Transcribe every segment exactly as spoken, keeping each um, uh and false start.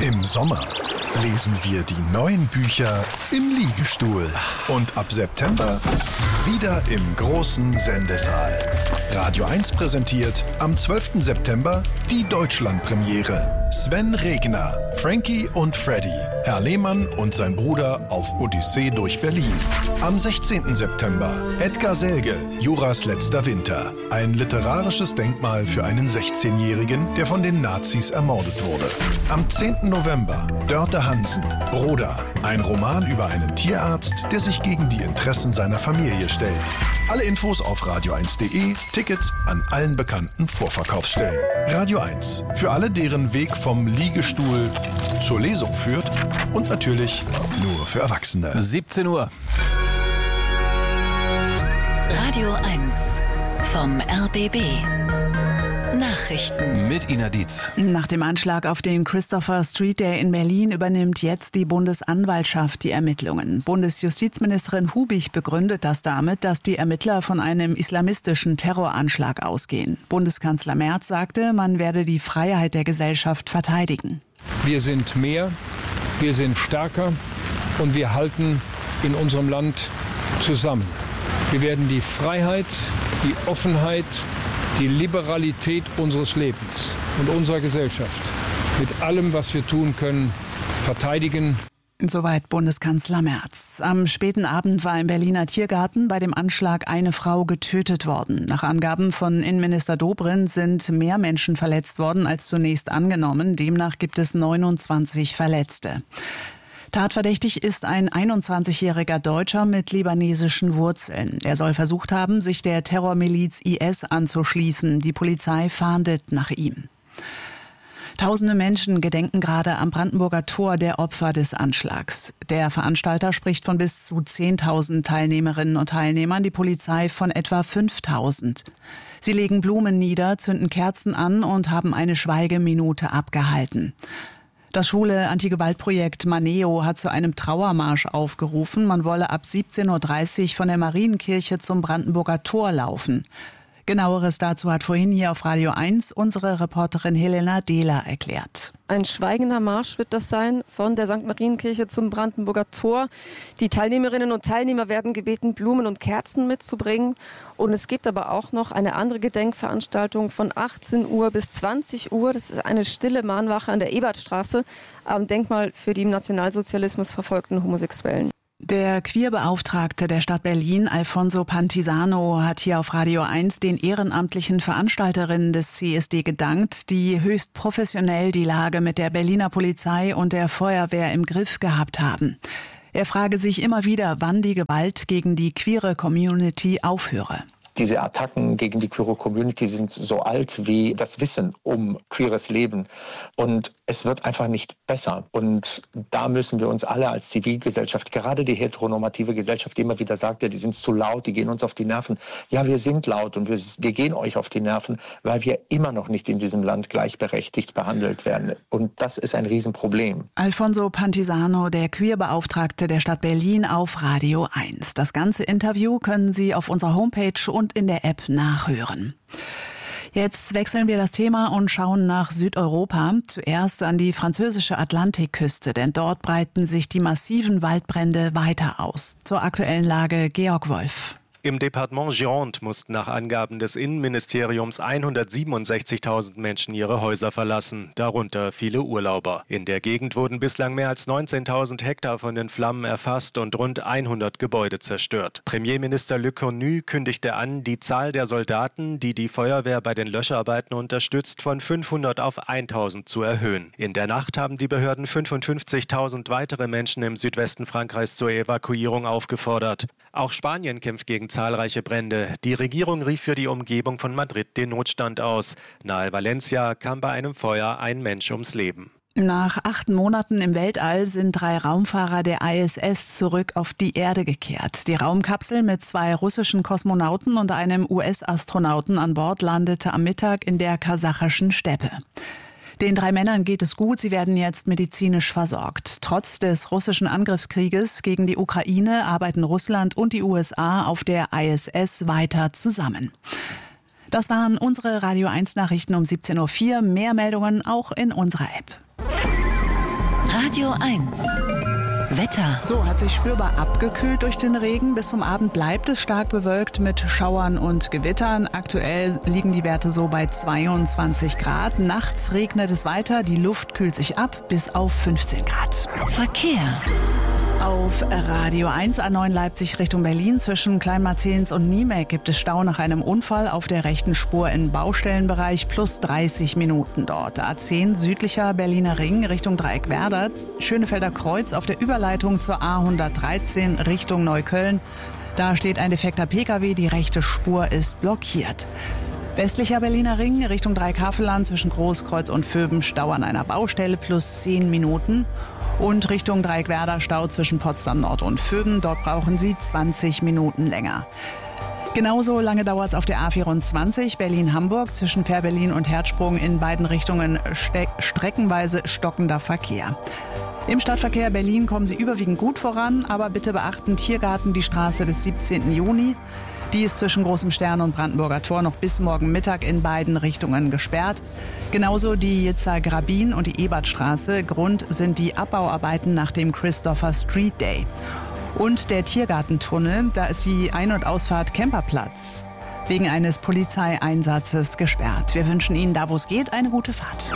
Im Sommer lesen wir die neuen Bücher im Liegestuhl. Und ab September wieder im großen Sendesaal. Radio eins präsentiert am zwölften September die Deutschlandpremiere. Sven Regner, Frankie und Freddy, Herr Lehmann und sein Bruder auf Odyssee durch Berlin. Am sechzehnten September Edgar Selge, Juras letzter Winter. Ein literarisches Denkmal für einen sechzehnjährigen, der von den Nazis ermordet wurde. Am zehnten November Dörte Hansen, Broda. Ein Roman über einen Tierarzt, der sich gegen die Interessen seiner Familie stellt. Alle Infos auf radio eins punkt de, Tickets an allen bekannten Vorverkaufsstellen. Radio eins, für alle, deren Weg vom Liegestuhl zur Lesung führt und natürlich nur für Erwachsene. siebzehn Uhr. Radio eins vom R B B. Nachrichten mit Ina Dietz. Nach dem Anschlag auf den Christopher Street Day in Berlin übernimmt jetzt die Bundesanwaltschaft die Ermittlungen. Bundesjustizministerin Hubig begründet das damit, dass die Ermittler von einem islamistischen Terroranschlag ausgehen. Bundeskanzler Merz sagte, man werde die Freiheit der Gesellschaft verteidigen. Wir sind mehr, wir sind stärker und wir halten in unserem Land zusammen. Wir werden die Freiheit, die Offenheit, die Liberalität unseres Lebens und unserer Gesellschaft mit allem, was wir tun können, verteidigen. Soweit Bundeskanzler Merz. Am späten Abend war im Berliner Tiergarten bei dem Anschlag eine Frau getötet worden. Nach Angaben von Innenminister Dobrindt sind mehr Menschen verletzt worden als zunächst angenommen. Demnach gibt es neunundzwanzig Verletzte. Tatverdächtig ist ein einundzwanzigjähriger Deutscher mit libanesischen Wurzeln. Er soll versucht haben, sich der Terrormiliz I S anzuschließen. Die Polizei fahndet nach ihm. Tausende Menschen gedenken gerade am Brandenburger Tor der Opfer des Anschlags. Der Veranstalter spricht von bis zu zehntausend Teilnehmerinnen und Teilnehmern, die Polizei von etwa fünftausend. Sie legen Blumen nieder, zünden Kerzen an und haben eine Schweigeminute abgehalten. Das schwule Antigewaltprojekt Maneo hat zu einem Trauermarsch aufgerufen. Man wolle ab siebzehn Uhr dreißig von der Marienkirche zum Brandenburger Tor laufen. Genaueres dazu hat vorhin hier auf Radio eins unsere Reporterin Helena Dehler erklärt. Ein schweigender Marsch wird das sein von der Sankt Marienkirche zum Brandenburger Tor. Die Teilnehmerinnen und Teilnehmer werden gebeten, Blumen und Kerzen mitzubringen. Und es gibt aber auch noch eine andere Gedenkveranstaltung von achtzehn Uhr bis zwanzig Uhr. Das ist eine stille Mahnwache an der Ebertstraße am Denkmal für die im Nationalsozialismus verfolgten Homosexuellen. Der Queerbeauftragte der Stadt Berlin, Alfonso Pantisano, hat hier auf Radio eins den ehrenamtlichen Veranstalterinnen des C S D gedankt, die höchst professionell die Lage mit der Berliner Polizei und der Feuerwehr im Griff gehabt haben. Er frage sich immer wieder, wann die Gewalt gegen die queere Community aufhöre. Diese Attacken gegen die queere Community sind so alt wie das Wissen um queeres Leben. Und es wird einfach nicht besser. Und da müssen wir uns alle als Zivilgesellschaft, gerade die heteronormative Gesellschaft, die immer wieder sagt, ja, die sind zu laut, die gehen uns auf die Nerven. Ja, wir sind laut und wir, wir gehen euch auf die Nerven, weil wir immer noch nicht in diesem Land gleichberechtigt behandelt werden. Und das ist ein Riesenproblem. Alfonso Pantisano, der Queerbeauftragte der Stadt Berlin, auf Radio eins. Das ganze Interview können Sie auf unserer Homepage und und in der App nachhören. Jetzt wechseln wir das Thema und schauen nach Südeuropa. Zuerst an die französische Atlantikküste, denn dort breiten sich die massiven Waldbrände weiter aus. Zur aktuellen Lage Georg Wolf. Im Departement Gironde mussten nach Angaben des Innenministeriums hundertsiebenundsechzigtausend Menschen ihre Häuser verlassen, darunter viele Urlauber. In der Gegend wurden bislang mehr als neunzehntausend Hektar von den Flammen erfasst und rund hundert Gebäude zerstört. Premierminister Le Cornu kündigte an, die Zahl der Soldaten, die die Feuerwehr bei den Löscharbeiten unterstützt, von fünfhundert auf tausend zu erhöhen. In der Nacht haben die Behörden fünfundfünfzigtausend weitere Menschen im Südwesten Frankreichs zur Evakuierung aufgefordert. Auch Spanien kämpft gegen zahlreiche Brände. Die Regierung rief für die Umgebung von Madrid den Notstand aus. Nahe Valencia kam bei einem Feuer ein Mensch ums Leben. Nach acht Monaten im Weltall sind drei Raumfahrer der I S S zurück auf die Erde gekehrt. Die Raumkapsel mit zwei russischen Kosmonauten und einem U S-Astronauten an Bord landete am Mittag in der kasachischen Steppe. Den drei Männern geht es gut, sie werden jetzt medizinisch versorgt. Trotz des russischen Angriffskrieges gegen die Ukraine arbeiten Russland und die U S A auf der I S S weiter zusammen. Das waren unsere Radio eins Nachrichten um siebzehn Uhr vier. Mehr Meldungen auch in unserer App. Radio eins. Wetter. So, hat sich spürbar abgekühlt durch den Regen. Bis zum Abend bleibt es stark bewölkt mit Schauern und Gewittern. Aktuell liegen die Werte so bei zweiundzwanzig Grad. Nachts regnet es weiter. Die Luft kühlt sich ab bis auf fünfzehn Grad. Verkehr. Auf Radio eins A neun Leipzig Richtung Berlin zwischen Kleinmarzehns und Niemek gibt es Stau nach einem Unfall auf der rechten Spur im Baustellenbereich plus dreißig Minuten dort. A zehn südlicher Berliner Ring Richtung Dreieckwerder. Schönefelder Kreuz auf der Überleitung zur A hundertdreizehn Richtung Neukölln. Da steht ein defekter Pkw, die rechte Spur ist blockiert. Westlicher Berliner Ring Richtung Dreieckhavelland zwischen Großkreuz und Vöben Stau an einer Baustelle plus zehn Minuten. Und Richtung Dreieckwerder Stau zwischen Potsdam Nord und Vöben. Dort brauchen Sie zwanzig Minuten länger. Genauso lange dauert es auf der A vierundzwanzig Berlin-Hamburg zwischen Fährberlin und Herzsprung in beiden Richtungen ste- streckenweise stockender Verkehr. Im Stadtverkehr Berlin kommen Sie überwiegend gut voran, aber bitte beachten Tiergarten die Straße des siebzehnten Juni. Die ist zwischen Großem Stern und Brandenburger Tor noch bis morgen Mittag in beiden Richtungen gesperrt. Genauso die Jitzer Grabin und die Ebertstraße. Grund sind die Abbauarbeiten nach dem Christopher Street Day. Und der Tiergartentunnel, da ist die Ein- und Ausfahrt Kemperplatz wegen eines Polizeieinsatzes gesperrt. Wir wünschen Ihnen da, wo es geht, eine gute Fahrt.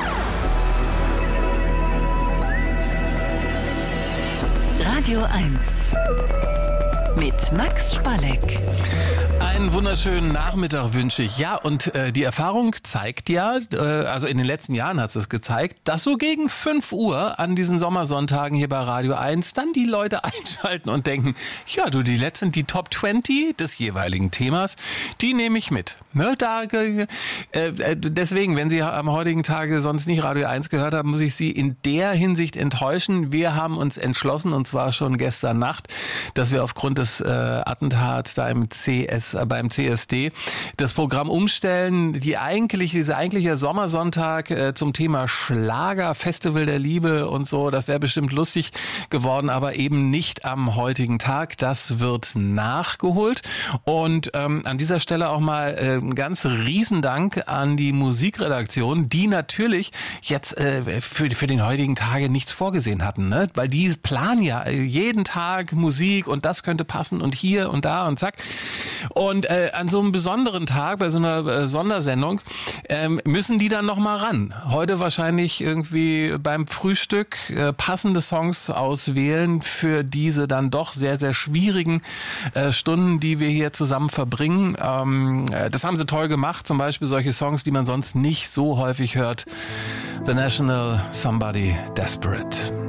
Radio eins. Mit Max Spalleck. Einen wunderschönen Nachmittag wünsche ich. Ja, und äh, die Erfahrung zeigt ja, äh, also in den letzten Jahren hat es gezeigt, dass so gegen fünf Uhr an diesen Sommersonntagen hier bei Radio eins dann die Leute einschalten und denken, ja du, die letzten, die Top zwanzig des jeweiligen Themas, die nehme ich mit. Ne, da, äh, äh, deswegen, wenn Sie am heutigen Tage sonst nicht Radio eins gehört haben, muss ich Sie in der Hinsicht enttäuschen. Wir haben uns entschlossen, und zwar schon gestern Nacht, dass wir aufgrund des äh, Attentats da im C S beim C S D das Programm umstellen. Die eigentlich, dieser eigentliche Sommersonntag äh, zum Thema Schlager, Festival der Liebe und so, das wäre bestimmt lustig geworden, aber eben nicht am heutigen Tag. Das wird nachgeholt. Und ähm, an dieser Stelle auch mal äh, ein ganz Riesendank an die Musikredaktion, die natürlich jetzt äh, für, für den heutigen Tage nichts vorgesehen hatten, ne? Weil die planen ja jeden Tag Musik und das könnte passen und hier und da und zack. Und äh, an so einem besonderen Tag, bei so einer äh, Sondersendung, ähm, müssen die dann nochmal ran. Heute wahrscheinlich irgendwie beim Frühstück äh, passende Songs auswählen für diese dann doch sehr, sehr schwierigen äh, Stunden, die wir hier zusammen verbringen. Ähm, äh, das haben sie toll gemacht. Zum Beispiel solche Songs, die man sonst nicht so häufig hört. The National, Somebody Desperate.